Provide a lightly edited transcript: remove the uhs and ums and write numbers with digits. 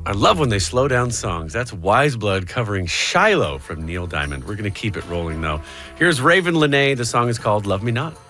I love when they slow down songs. That's Wise Blood covering Shiloh from Neil Diamond. We're going to keep it rolling, though. Here's Raven Lenae. The song is called Love Me Not.